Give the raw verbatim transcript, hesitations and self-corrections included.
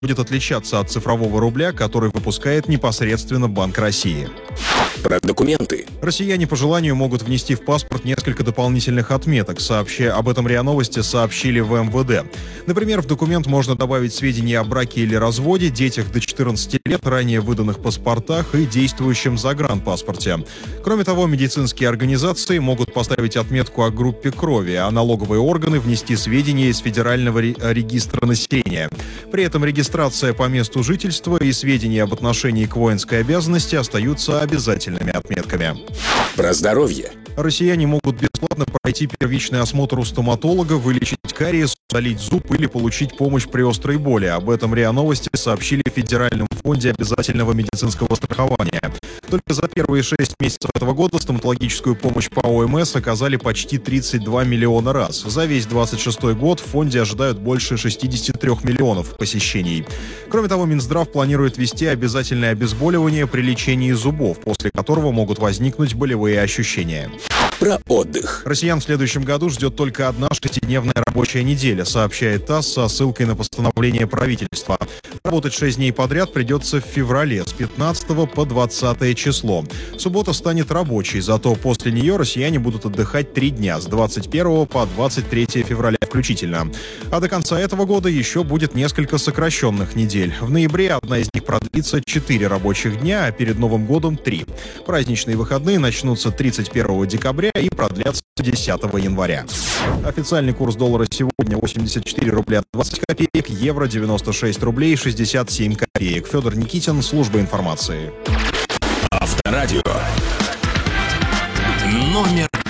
будет отличаться от цифрового рубля, который выпускает непосредственно Банк России. Про документы. Россияне по желанию могут внести в паспорт несколько дополнительных отметок. Сообща... Об этом РИА Новости сообщили в эм вэ дэ. Например, в документ можно добавить сведения о браке или разводе, детях до четырнадцати лет, ранее выданных паспортах и действующем загранпаспорте. Кроме того, медицинские организации могут поставить отметку о группе крови, а налоговые органы внести сведения из Федерального регистра населения. При этом регистрация по месту жительства и сведения об отношении к воинской обязанности остаются обязательными отметками. Про здоровье. Россияне могут бесплатно пройти первичный осмотр у стоматолога, вылечить кариес, удалить зуб или получить помощь при острой боли. Об этом РИА Новости сообщили в Федеральном фонде обязательного медицинского страхования. Только за первые шесть месяцев этого года стоматологическую помощь по о эм эс оказали почти тридцать два миллиона раз. За весь двадцать шестой год в фонде ожидают больше шестьдесят три миллионов посещений. Кроме того, Минздрав планирует ввести обязательное обезболивание при лечении зубов, после которого могут возникнуть болевые ощущения. Про отдых. Россиян в следующем году ждет только одна шестидневная рабочая неделя, сообщает ТАСС со ссылкой на постановление правительства. Работать шесть дней подряд придется в феврале с пятнадцатого по двадцатое число. Суббота станет рабочей, зато после нее россияне будут отдыхать три дня с двадцать первого по двадцать третье февраля включительно. А до конца этого года еще будет несколько сокращенных недель. В ноябре одна из них продлится четыре рабочих дня, а перед Новым годом три. Праздничные выходные начнутся тридцать первого декабря и продлятся десятого января. Официальный курс доллара сегодня восемьдесят четыре рубля двадцать копеек, евро девяносто шесть рублей шестьдесят семь копеек. Федор Никитин, служба информации. Авторадио. Номер